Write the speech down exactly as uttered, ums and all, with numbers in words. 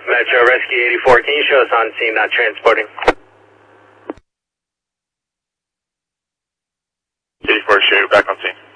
Metro Rescue eighty-four, can you show us on scene, not transporting? eighty-four, show you back on scene.